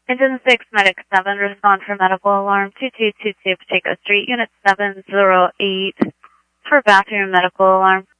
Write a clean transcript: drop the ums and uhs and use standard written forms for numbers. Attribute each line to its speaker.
Speaker 1: Engine 6, Medic 7, respond for medical alarm 2222 Pacheco Street, Unit 708 for bathroom medical alarm.